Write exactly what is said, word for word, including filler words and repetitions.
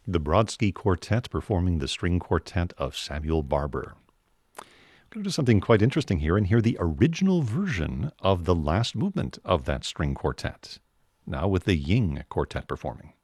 The Brodsky Quartet performing the string quartet of Samuel Barber. We're going to do something quite interesting here and hear the original version of the last movement of that string quartet, now with the Ying Quartet performing.